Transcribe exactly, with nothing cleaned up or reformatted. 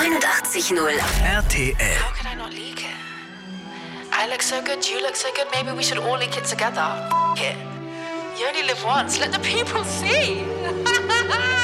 neunundachtzig null R T L. How could I not leak it? I look so good, you look so good, maybe we should all leak it together. F it. You only live once, let the people see.